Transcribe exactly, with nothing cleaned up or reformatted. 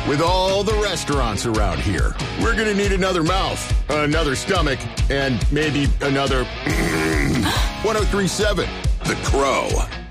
With all the restaurants around here, we're going to need another mouth, another stomach, and maybe another one oh three point seven, The Crow.